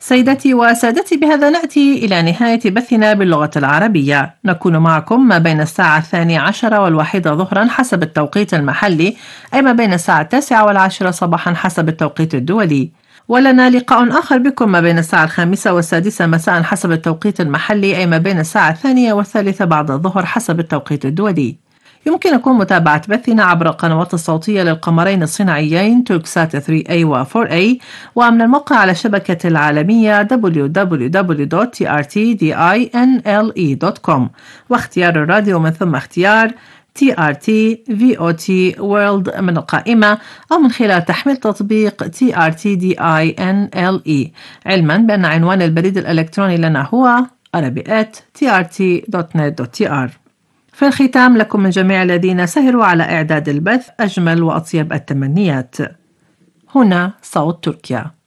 سيدتي وسادتي، بهذا نأتي إلى نهاية بثنا باللغة العربية. نكون معكم ما بين الساعة 12 والواحدة ظهرا حسب التوقيت المحلي، أي ما بين الساعة 9 والعاشرة صباحا حسب التوقيت الدولي. ولنا لقاء آخر بكم ما بين الساعة 5 والسادسة مساء حسب التوقيت المحلي، أي ما بين الساعة 2 والثالثة بعد الظهر حسب التوقيت الدولي. يمكنكم متابعة بثنا عبر القنوات الصوتية للقمرين الصناعيين توركسات 3A و 4A، ومن الموقع على الشبكة العالمية www.trtdinle.com، واختيار الراديو من ثم اختيار TRT VOT World من القائمة، أو من خلال تحميل تطبيق TRTDINLE، علما بأن عنوان البريد الإلكتروني لنا هو arabic@trt.net.tr. في الختام، لكم من جميع الذين سهروا على إعداد البث أجمل وأطيب التمنيات. هنا صوت تركيا.